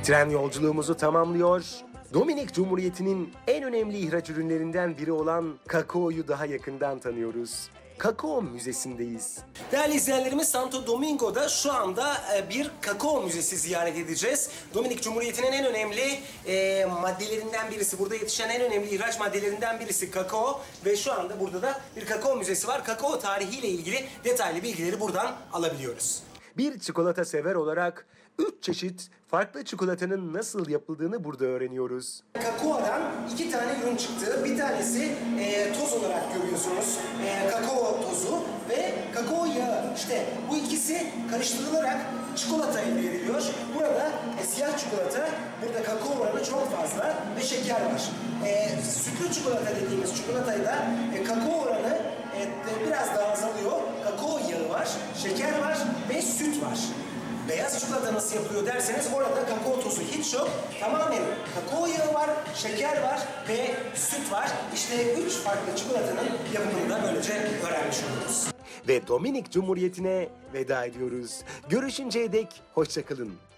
Tren yolculuğumuzu tamamlıyor. Dominik Cumhuriyeti'nin en önemli ihraç ürünlerinden biri olan kakaoyu daha yakından tanıyoruz. Kakao Müzesi'ndeyiz. Değerli izleyenlerimiz, Santo Domingo'da şu anda bir kakao müzesi ziyaret edeceğiz. Dominik Cumhuriyeti'nin en önemli maddelerinden birisi, burada yetişen en önemli ihraç maddelerinden birisi kakao. Ve şu anda burada da bir kakao müzesi var. Kakao tarihiyle ilgili detaylı bilgileri buradan alabiliyoruz. Bir çikolata sever olarak 3 çeşit farklı çikolatanın nasıl yapıldığını burada öğreniyoruz. Kakaodan 2 tane ürün çıktı. Bir tanesi toz olarak görüyorsunuz. Kakao tozu ve kakao yağı. İşte bu ikisi karıştırılarak çikolata elde ediliyor. Burada siyah çikolata, burada kakao oranı çok fazla ve şeker var. Sütlü çikolata dediğimiz çikolatayla kakao oranı biraz daha azalıyor. Kakao yağı var, şeker var ve süt var. Beyaz çikolata nasıl yapılıyor derseniz orada kakao tozu hiç yok. Tamamen kakao yağı var, şeker var ve süt var. İşte 3 farklı çikolatanın yapımını da böylece öğrenmiş oluyoruz. Ve Dominik Cumhuriyeti'ne veda ediyoruz. Görüşünceye dek hoşça kalın.